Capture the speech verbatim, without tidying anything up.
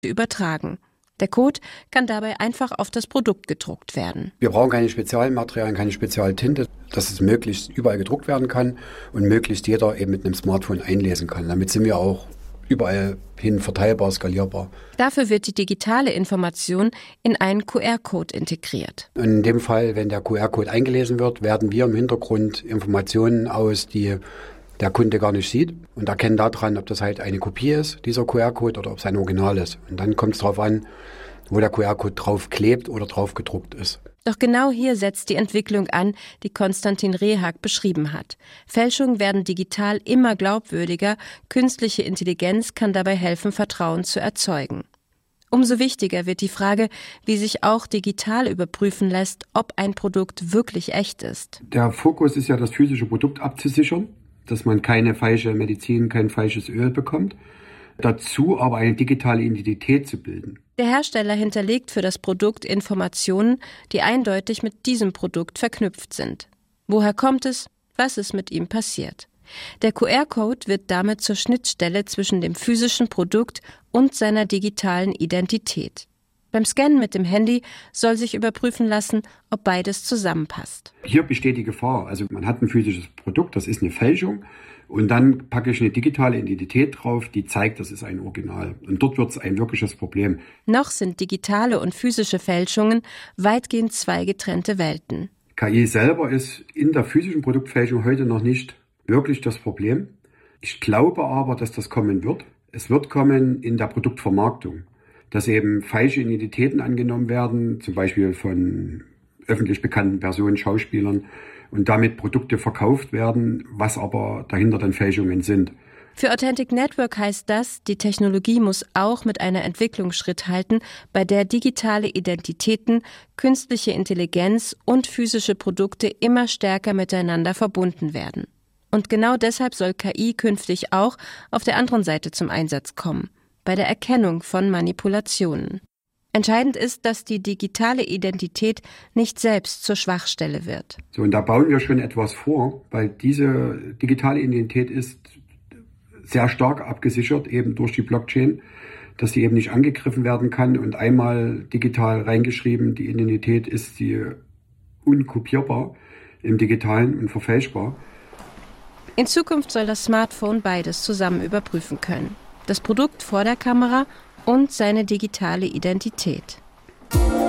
übertragen. Der Code kann dabei einfach auf das Produkt gedruckt werden. Wir brauchen keine Spezialmaterialien, keine Spezialtinte, dass es möglichst überall gedruckt werden kann und möglichst jeder eben mit einem Smartphone einlesen kann. Damit sind wir auch überall hin verteilbar, skalierbar. Dafür wird die digitale Information in einen Q R-Code integriert. Und in dem Fall, wenn der Q R-Code eingelesen wird, werden wir im Hintergrund Informationen aus, die der Kunde gar nicht sieht und erkennen daran, ob das halt eine Kopie ist, dieser Q R-Code, oder ob es ein Original ist. Und dann kommt es darauf an, wo der Q R-Code drauf klebt oder drauf gedruckt ist. Doch genau hier setzt die Entwicklung an, die Konstantin Rehag beschrieben hat. Fälschungen werden digital immer glaubwürdiger, künstliche Intelligenz kann dabei helfen, Vertrauen zu erzeugen. Umso wichtiger wird die Frage, wie sich auch digital überprüfen lässt, ob ein Produkt wirklich echt ist. Der Fokus ist ja, das physische Produkt abzusichern, dass man keine falsche Medizin, kein falsches Öl bekommt. Dazu aber eine digitale Identität zu bilden. Der Hersteller hinterlegt für das Produkt Informationen, die eindeutig mit diesem Produkt verknüpft sind. Woher kommt es? Was ist mit ihm passiert? Der Q R-Code wird damit zur Schnittstelle zwischen dem physischen Produkt und seiner digitalen Identität. Beim Scannen mit dem Handy soll sich überprüfen lassen, ob beides zusammenpasst. Hier besteht die Gefahr. Also man hat ein physisches Produkt, das ist eine Fälschung. Und dann packe ich eine digitale Identität drauf, die zeigt, das ist ein Original. Und dort wird es ein wirkliches Problem. Noch sind digitale und physische Fälschungen weitgehend zwei getrennte Welten. K I selber ist in der physischen Produktfälschung heute noch nicht wirklich das Problem. Ich glaube aber, dass das kommen wird. Es wird kommen in der Produktvermarktung, dass eben falsche Identitäten angenommen werden, zum Beispiel von öffentlich bekannten Personen, Schauspielern, und damit Produkte verkauft werden, was aber dahinter dann Fälschungen sind. Für Authentic Network heißt das, die Technologie muss auch mit einer Entwicklung Schritt halten, bei der digitale Identitäten, künstliche Intelligenz und physische Produkte immer stärker miteinander verbunden werden. Und genau deshalb soll K I künftig auch auf der anderen Seite zum Einsatz kommen, bei der Erkennung von Manipulationen. Entscheidend ist, dass die digitale Identität nicht selbst zur Schwachstelle wird. So, und da bauen wir schon etwas vor, weil diese digitale Identität ist sehr stark abgesichert, eben durch die Blockchain, dass sie eben nicht angegriffen werden kann. Und einmal digital reingeschrieben, die Identität ist sie unkopierbar im Digitalen und verfälschbar. In Zukunft soll das Smartphone beides zusammen überprüfen können. Das Produkt vor der Kamera und seine digitale Identität.